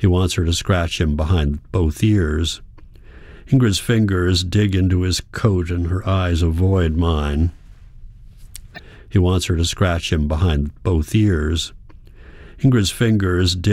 He wants her to scratch him behind both ears. Ingrid's fingers dig into his coat and her eyes avoid mine. He wants her to scratch him behind both ears. Ingrid's fingers dig